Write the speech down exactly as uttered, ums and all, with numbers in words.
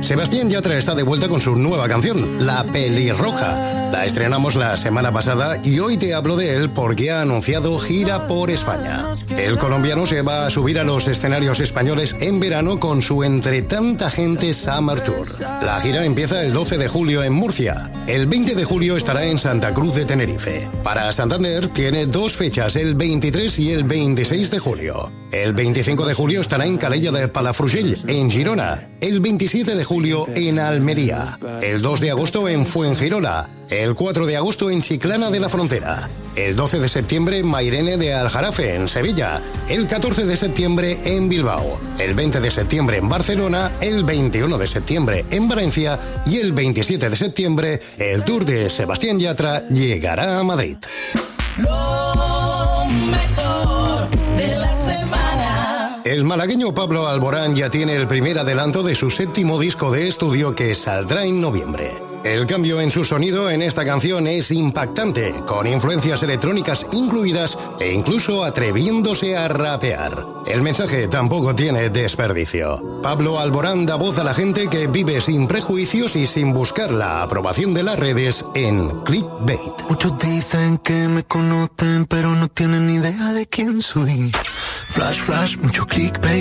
Sebastián Yatra está de vuelta con su nueva canción, La Pelirroja. La estrenamos la semana pasada y hoy te hablo de él porque ha anunciado gira por España. El colombiano se va a subir a los escenarios españoles en verano con su Entre Tanta Gente Summer Tour. La gira empieza el doce de julio en Murcia. El veinte de julio estará en Santa Cruz de Tenerife. Para Santander tiene dos fechas, el veintitrés y el veintiséis de julio. El veinticinco de julio estará en Calella de Palafrugell, en Girona. El veintisiete de julio en Almería. El dos de agosto en Fuengirola. El cuatro de agosto en Chiclana de la Frontera. El doce de septiembre en Mairene de Aljarafe, en Sevilla. El catorce de septiembre en Bilbao. El veinte de septiembre en Barcelona. El veintiuno de septiembre en Valencia. Y el veintisiete de septiembre el tour de Sebastián Yatra llegará a Madrid. Lo mejor de la semana. El malagueño Pablo Alborán ya tiene el primer adelanto de su séptimo disco de estudio que saldrá en noviembre. El cambio en su sonido en esta canción es impactante, con influencias electrónicas incluidas e incluso atreviéndose a rapear. El mensaje tampoco tiene desperdicio. Pablo Alborán da voz a la gente que vive sin prejuicios y sin buscar la aprobación de las redes en clickbait. Muchos dicen que me conocen, pero no tienen ni idea de quién soy. Flash, flash, mucho clickbait.